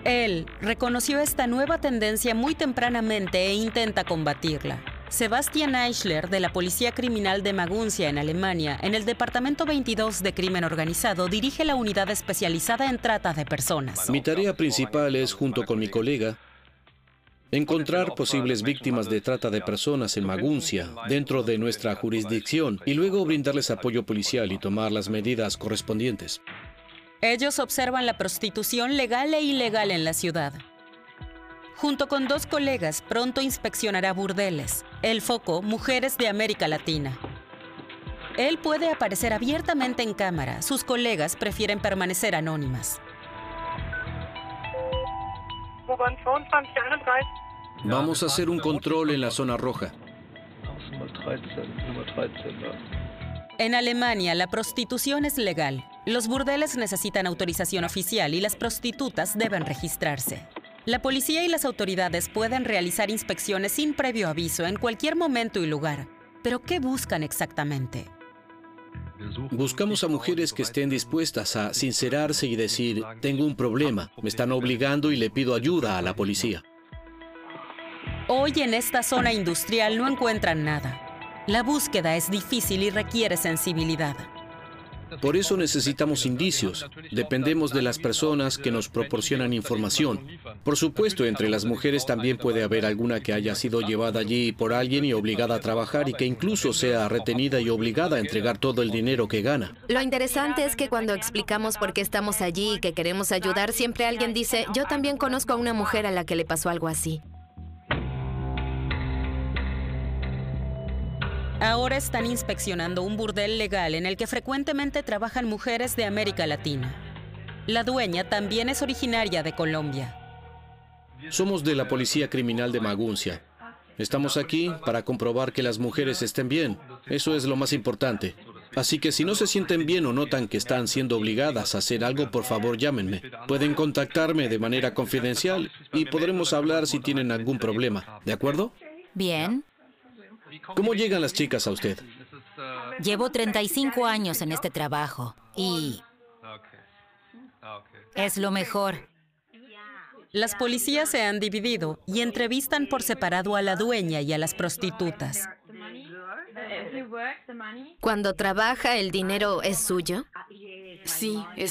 Él reconoció esta nueva tendencia muy tempranamente e intenta combatirla. Sebastian Eichler, de la Policía Criminal de Maguncia, en Alemania, en el Departamento 22 de Crimen Organizado, dirige la unidad especializada en trata de personas. Mi tarea principal es, junto con mi colega, encontrar posibles víctimas de trata de personas en Maguncia, dentro de nuestra jurisdicción, y luego brindarles apoyo policial y tomar las medidas correspondientes. Ellos observan la prostitución legal e ilegal en la ciudad. Junto con 2 colegas, pronto inspeccionará burdeles. El foco, mujeres de América Latina. Él puede aparecer abiertamente en cámara. Sus colegas prefieren permanecer anónimas. Vamos a hacer un control en la zona roja. En Alemania, la prostitución es legal. Los burdeles necesitan autorización oficial y las prostitutas deben registrarse. La policía y las autoridades pueden realizar inspecciones sin previo aviso en cualquier momento y lugar. ¿Pero qué buscan exactamente? Buscamos a mujeres que estén dispuestas a sincerarse y decir, tengo un problema, me están obligando y le pido ayuda a la policía. Hoy en esta zona industrial no encuentran nada. La búsqueda es difícil y requiere sensibilidad. Por eso necesitamos indicios. Dependemos de las personas que nos proporcionan información. Por supuesto, entre las mujeres también puede haber alguna que haya sido llevada allí por alguien y obligada a trabajar y que incluso sea retenida y obligada a entregar todo el dinero que gana. Lo interesante es que cuando explicamos por qué estamos allí y que queremos ayudar, siempre alguien dice, yo también conozco a una mujer a la que le pasó algo así. Ahora están inspeccionando un burdel legal en el que frecuentemente trabajan mujeres de América Latina. La dueña también es originaria de Colombia. Somos de la Policía Criminal de Maguncia. Estamos aquí para comprobar que las mujeres estén bien. Eso es lo más importante. Así que si no se sienten bien o notan que están siendo obligadas a hacer algo, por favor llámenme. Pueden contactarme de manera confidencial y podremos hablar si tienen algún problema. ¿De acuerdo? Bien. ¿Cómo llegan las chicas a usted? Llevo 35 años en este trabajo y es lo mejor. Las policías se han dividido y entrevistan por separado a la dueña y a las prostitutas. Cuando trabaja, ¿el dinero es suyo? Sí,